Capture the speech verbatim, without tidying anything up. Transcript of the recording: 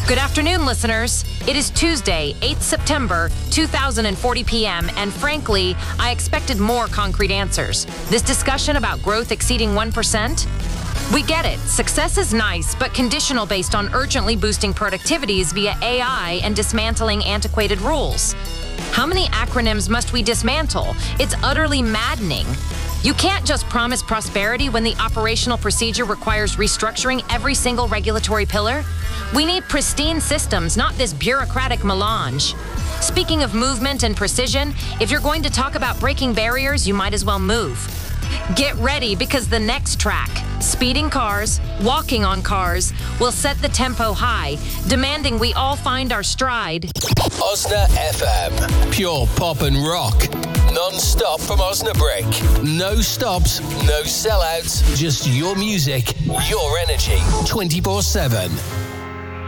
Good afternoon, listeners. It is Tuesday, eighth of September, two thousand forty p.m., and frankly, I expected more concrete answers. This discussion about growth exceeding one percent? We get it. Success is nice, but conditional based on urgently boosting productivities via A I and dismantling antiquated rules. How many acronyms must we dismantle? It's utterly maddening. You can't just promise prosperity when the operational procedure requires restructuring every single regulatory pillar. We need pristine systems, not this bureaucratic melange. Speaking of movement and precision, if you're going to talk about breaking barriers, you might as well move. Get ready, because the next track, speeding cars, walking on cars, will set the tempo high, demanding we all find our stride. Osna F M. Pure pop and rock. Non-stop from Osnabrück. No stops, no sellouts, just your music, your energy, twenty-four seven.